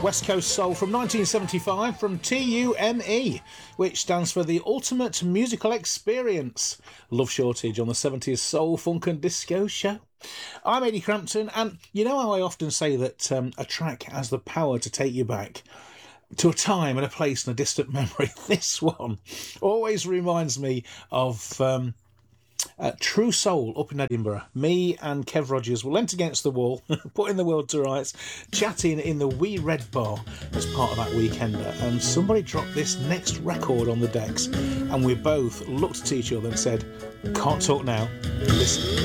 West Coast Soul from 1975 from TUME, which stands for the Ultimate Musical Experience. Love Shortage on the 70s Soul, Funk and Disco Show. I'm Eddie Crampton, and you know how I often say that a track has the power to take you back to a time and a place and a distant memory? This one always reminds me of True Soul up in Edinburgh. Me and Kev Rogers were leant against the wall, putting the world to rights, chatting in the Wee Red Bar as part of that weekender, and somebody dropped this next record on the decks, and we both looked at each other and said, "Can't talk now, listen."